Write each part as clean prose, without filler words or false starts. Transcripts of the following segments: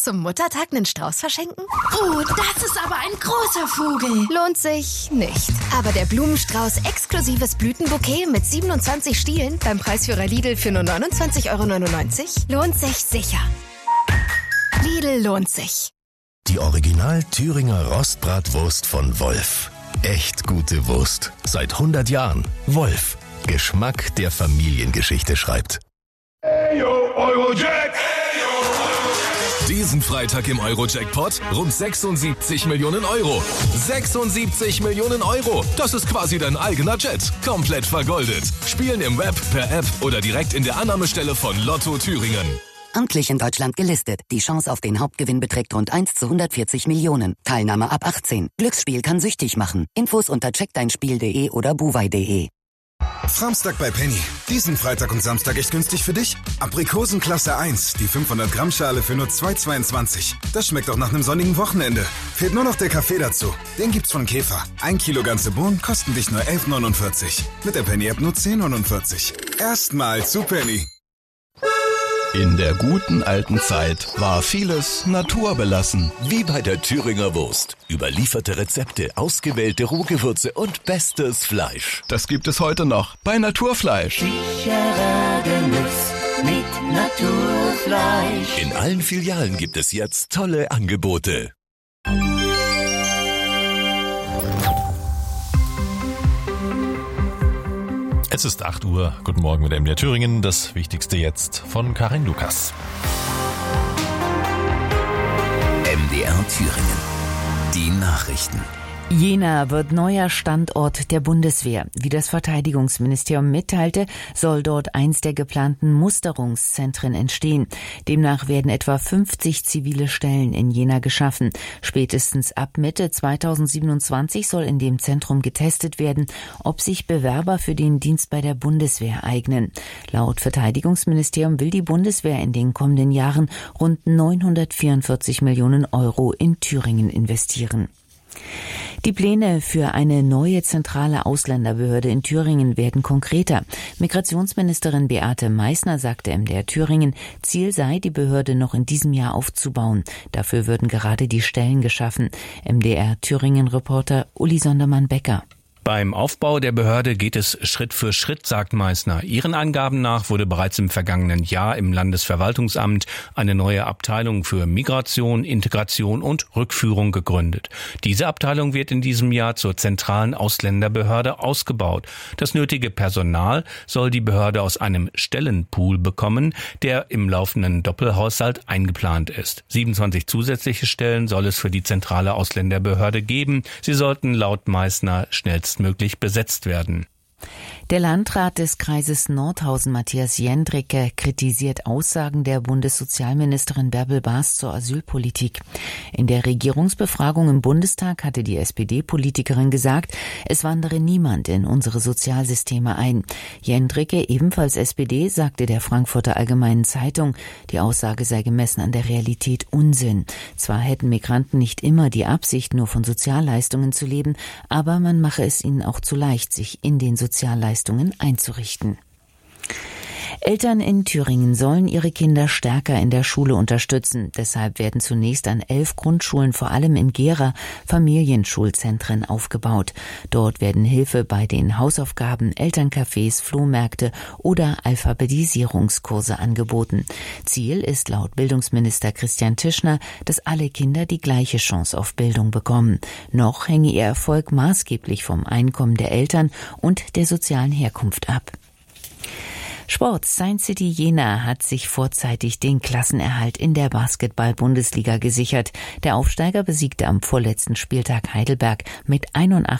zum Muttertag einen Strauß verschenken? Oh, das ist aber ein großer Vogel. Lohnt sich nicht. Aber der Blumenstrauß exklusives Blütenbouquet mit 27 Stielen beim Preisführer Lidl für nur 29,99 € lohnt sich sicher. Lidl lohnt sich. Die Original Thüringer Rostbratwurst von Wolf. Echt gute Wurst. Seit 100 Jahren. Wolf. Geschmack, der Familiengeschichte schreibt. Hey, yo, Eurojack! Diesen Freitag im Euro-Jackpot rund 76 Millionen Euro. 76 Millionen Euro. Das ist quasi dein eigener Jet. Komplett vergoldet. Spielen im Web, per App oder direkt in der Annahmestelle von Lotto Thüringen. Amtlich in Deutschland gelistet. Die Chance auf den Hauptgewinn beträgt rund 1 zu 140 Millionen. Teilnahme ab 18. Glücksspiel kann süchtig machen. Infos unter checkdeinspiel.de oder buwei.de. Samstag bei Penny. Diesen Freitag und Samstag echt günstig für dich? Aprikosen Klasse 1, die 500 Gramm Schale für nur 2,22. Das schmeckt auch nach einem sonnigen Wochenende. Fehlt nur noch der Kaffee dazu. Den gibt's von Käfer. 1 Kilo ganze Bohnen kosten dich nur 11,49. Mit der Penny-App nur 10,49. Erstmal zu Penny. In der guten alten Zeit war vieles naturbelassen. Wie bei der Thüringer Wurst. Überlieferte Rezepte, ausgewählte Rohgewürze und bestes Fleisch. Das gibt es heute noch bei Naturfleisch. Sicherer Genuss mit Naturfleisch. In allen Filialen gibt es jetzt tolle Angebote. Es ist 8 Uhr. Guten Morgen mit MDR Thüringen. Das Wichtigste jetzt von Karin Lukas. MDR Thüringen. Die Nachrichten. Jena wird neuer Standort der Bundeswehr. Wie das Verteidigungsministerium mitteilte, soll dort eins der geplanten Musterungszentren entstehen. Demnach werden etwa 50 zivile Stellen in Jena geschaffen. Spätestens ab Mitte 2027 soll in dem Zentrum getestet werden, ob sich Bewerber für den Dienst bei der Bundeswehr eignen. Laut Verteidigungsministerium will die Bundeswehr in den kommenden Jahren rund 944 Millionen Euro in Thüringen investieren. Die Pläne für eine neue zentrale Ausländerbehörde in Thüringen werden konkreter. Migrationsministerin Beate Meißner sagte MDR Thüringen, Ziel sei, die Behörde noch in diesem Jahr aufzubauen. Dafür würden gerade die Stellen geschaffen. MDR Thüringen-Reporter Uli Sondermann-Becker. Beim Aufbau der Behörde geht es Schritt für Schritt, sagt Meißner. Ihren Angaben nach wurde bereits im vergangenen Jahr im Landesverwaltungsamt eine neue Abteilung für Migration, Integration und Rückführung gegründet. Diese Abteilung wird in diesem Jahr zur zentralen Ausländerbehörde ausgebaut. Das nötige Personal soll die Behörde aus einem Stellenpool bekommen, der im laufenden Doppelhaushalt eingeplant ist. 27 zusätzliche Stellen soll es für die zentrale Ausländerbehörde geben. Sie sollten laut Meißner schnellstmöglich besetzt werden. Der Landrat des Kreises Nordhausen, Matthias Jendricke, kritisiert Aussagen der Bundessozialministerin Bärbel Baas zur Asylpolitik. In der Regierungsbefragung im Bundestag hatte die SPD-Politikerin gesagt, es wandere niemand in unsere Sozialsysteme ein. Jendricke, ebenfalls SPD, sagte der Frankfurter Allgemeinen Zeitung, die Aussage sei gemessen an der Realität Unsinn. Zwar hätten Migranten nicht immer die Absicht, nur von Sozialleistungen zu leben, aber man mache es ihnen auch zu leicht, sich in den Sozialleistungen einzurichten. Eltern in Thüringen sollen ihre Kinder stärker in der Schule unterstützen. Deshalb werden zunächst an 11 Grundschulen, vor allem in Gera, Familienschulzentren aufgebaut. Dort werden Hilfe bei den Hausaufgaben, Elterncafés, Flohmärkte oder Alphabetisierungskurse angeboten. Ziel ist laut Bildungsminister Christian Tischner, dass alle Kinder die gleiche Chance auf Bildung bekommen. Noch hänge ihr Erfolg maßgeblich vom Einkommen der Eltern und der sozialen Herkunft ab. Sport. Science City Jena hat sich vorzeitig den Klassenerhalt in der Basketball-Bundesliga gesichert. Der Aufsteiger besiegte am vorletzten Spieltag Heidelberg mit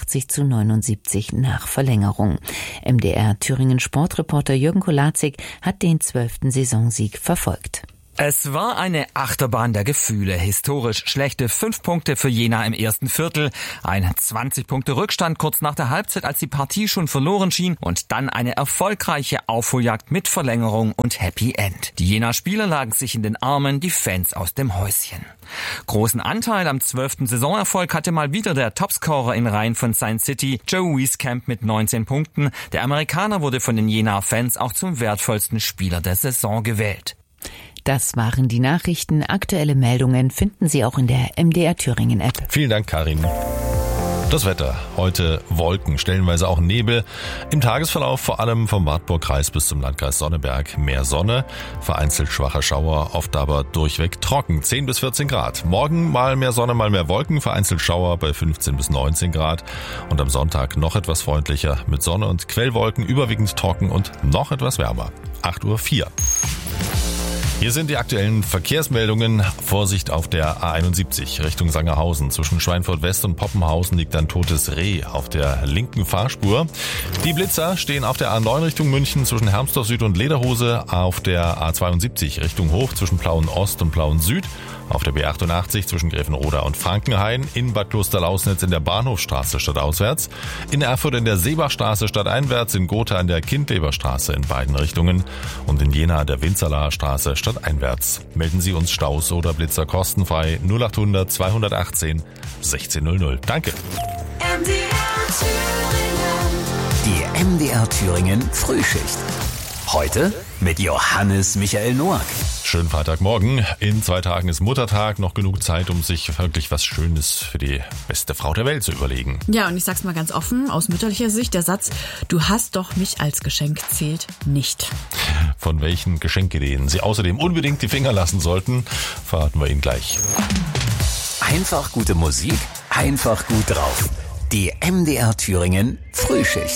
81:79 nach Verlängerung. MDR Thüringen Sportreporter Jürgen Kolatzig hat den 12. Saisonsieg verfolgt. Es war eine Achterbahn der Gefühle. Historisch schlechte 5 Punkte für Jena im ersten Viertel. Ein 20-Punkte-Rückstand kurz nach der Halbzeit, als die Partie schon verloren schien. Und dann eine erfolgreiche Aufholjagd mit Verlängerung und Happy End. Die Jena-Spieler lagen sich in den Armen, die Fans aus dem Häuschen. Großen Anteil am 12. Saisonerfolg hatte mal wieder der Topscorer in Reihen von Science City, Joe Wieskamp mit 19 Punkten. Der Amerikaner wurde von den Jena-Fans auch zum wertvollsten Spieler der Saison gewählt. Das waren die Nachrichten. Aktuelle Meldungen finden Sie auch in der MDR Thüringen App. Vielen Dank, Karin. Das Wetter. Heute Wolken, stellenweise auch Nebel. Im Tagesverlauf vor allem vom Wartburgkreis bis zum Landkreis Sonneberg mehr Sonne. Vereinzelt schwacher Schauer, oft aber durchweg trocken. 10 bis 14 Grad. Morgen mal mehr Sonne, mal mehr Wolken. Vereinzelt Schauer bei 15 bis 19 Grad. Und am Sonntag noch etwas freundlicher mit Sonne und Quellwolken, überwiegend trocken und noch etwas wärmer. 8:04 Uhr. Hier sind die aktuellen Verkehrsmeldungen. Vorsicht auf der A71 Richtung Sangerhausen. Zwischen Schweinfurt West und Poppenhausen liegt ein totes Reh auf der linken Fahrspur. Die Blitzer stehen auf der A9 Richtung München zwischen Hermsdorf Süd und Lederhose. Auf der A72 Richtung Hof zwischen Plauen Ost und Plauen Süd. Auf der B88 zwischen Gräfenroda und Frankenhain, in Bad Klosterlausnitz in der Bahnhofstraße stadtauswärts, in Erfurt in der Seebachstraße stadteinwärts, in Gotha an der Kindleberstraße in beiden Richtungen und in Jena der Winzerlaer Straße stadteinwärts. Melden Sie uns Staus oder Blitzer kostenfrei 0800 218 1600. Danke. Die MDR Thüringen Frühschicht. Heute mit Johannes Michael Noack. Schönen Freitagmorgen. In 2 Tagen ist Muttertag. Noch genug Zeit, um sich wirklich was Schönes für die beste Frau der Welt zu überlegen. Ja, und ich sag's mal ganz offen, aus mütterlicher Sicht, der Satz, du hast doch mich als Geschenk, zählt nicht. Von welchen Geschenkideen Sie außerdem unbedingt die Finger lassen sollten, verraten wir Ihnen gleich. Einfach gute Musik, einfach gut drauf. Die MDR Thüringen Frühschicht.